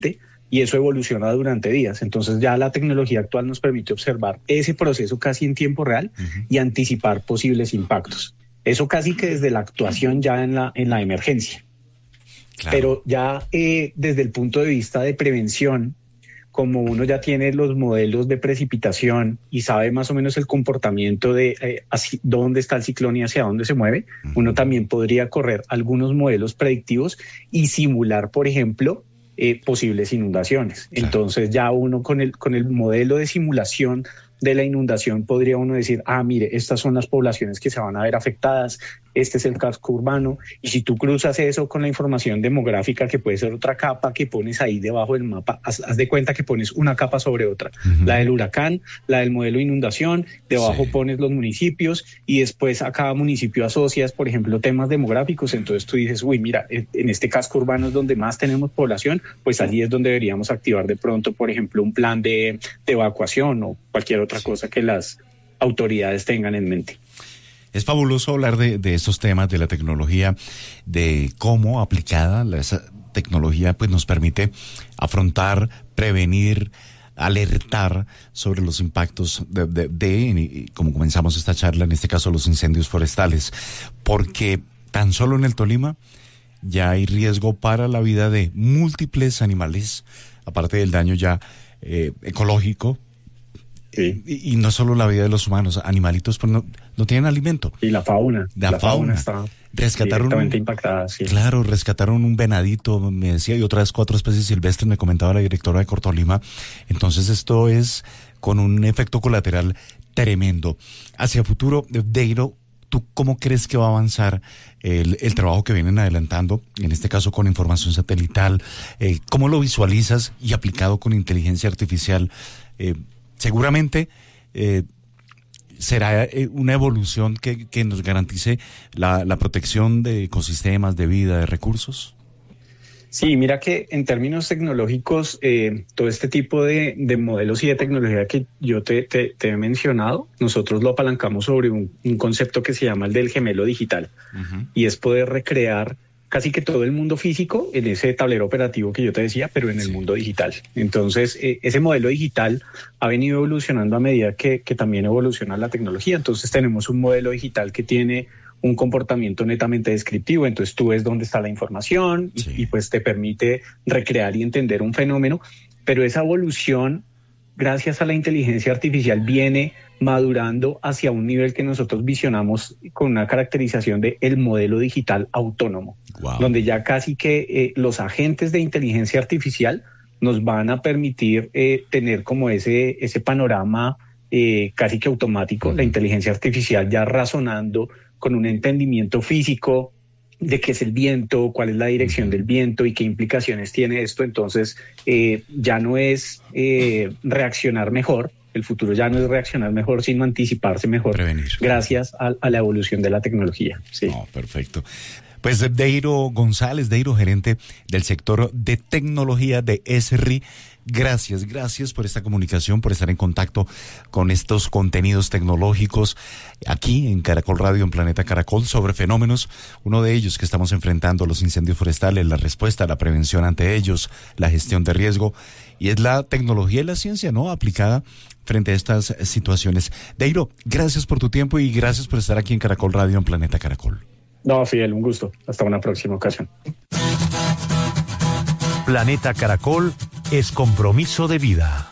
y eso evoluciona durante días. Entonces ya la tecnología actual nos permite observar ese proceso casi en tiempo real y anticipar posibles impactos. Eso casi que desde la actuación ya en la emergencia. Claro. Pero ya desde el punto de vista de prevención, como uno ya tiene los modelos de precipitación y sabe más o menos el comportamiento de dónde está el ciclón y hacia dónde se mueve, uno también podría correr algunos modelos predictivos y simular, por ejemplo, posibles inundaciones. Claro. Entonces ya uno con el modelo de simulación de la inundación podría uno decir, mire, estas son las poblaciones que se van a ver afectadas, este es el casco urbano, y si tú cruzas eso con la información demográfica, que puede ser otra capa que pones ahí debajo del mapa, haz de cuenta que pones una capa sobre otra, la del huracán, la del modelo de inundación, debajo pones los municipios, y después a cada municipio asocias, por ejemplo, temas demográficos. Entonces tú dices, mira, en este casco urbano es donde más tenemos población, pues allí es donde deberíamos activar de pronto, por ejemplo, un plan de evacuación o cualquier otra cosa que las autoridades tengan en mente. Es fabuloso hablar de estos temas, de la tecnología, de cómo aplicada esa tecnología pues nos permite afrontar, prevenir, alertar sobre los impactos de como comenzamos esta charla, en este caso los incendios forestales, porque tan solo en el Tolima ya hay riesgo para la vida de múltiples animales, aparte del daño ya ecológico. Sí. Y no solo la vida de los humanos, animalitos pues no tienen alimento. Y la fauna. La fauna está directamente impactada, sí. Claro, rescataron un venadito, me decía, y otras 4 especies silvestres, me comentaba la directora de Cortolima. Entonces esto es con un efecto colateral tremendo. Hacia futuro, Deiro, ¿tú cómo crees que va a avanzar el trabajo que vienen adelantando, en este caso con información satelital? ¿Cómo lo visualizas y aplicado con inteligencia artificial? Seguramente será una evolución que nos garantice la protección de ecosistemas, de vida, de recursos. Sí, mira que en términos tecnológicos, todo este tipo de modelos y de tecnología que yo te he mencionado, nosotros lo apalancamos sobre un concepto que se llama el del gemelo digital, y es poder recrear casi que todo el mundo físico en ese tablero operativo que yo te decía, pero en el mundo digital. Entonces, ese modelo digital ha venido evolucionando a medida que también evoluciona la tecnología. Entonces, tenemos un modelo digital que tiene un comportamiento netamente descriptivo. Entonces, tú ves dónde está la información y pues te permite recrear y entender un fenómeno. Pero esa evolución, gracias a la inteligencia artificial, viene madurando hacia un nivel que nosotros visionamos con una caracterización de el modelo digital autónomo, donde ya casi que los agentes de inteligencia artificial nos van a permitir tener como ese panorama casi que automático, la inteligencia artificial ya razonando con un entendimiento físico de qué es el viento, cuál es la dirección del viento y qué implicaciones tiene esto. Entonces ya no es reaccionar mejor. El futuro ya no es reaccionar mejor, sino anticiparse mejor. Prevenir. Gracias a la evolución de la tecnología. Sí. Perfecto. Pues Deiro González, gerente del sector de tecnología de ESRI. Gracias por esta comunicación, por estar en contacto con estos contenidos tecnológicos aquí en Caracol Radio, en Planeta Caracol, sobre fenómenos, uno de ellos que estamos enfrentando, los incendios forestales, la respuesta, la prevención ante ellos, la gestión de riesgo, y es la tecnología y la ciencia, ¿no?, aplicada frente a estas situaciones. Deiro, gracias por tu tiempo y gracias por estar aquí en Caracol Radio, en Planeta Caracol. No, Fidel, un gusto. Hasta una próxima ocasión. Planeta Caracol es compromiso de vida.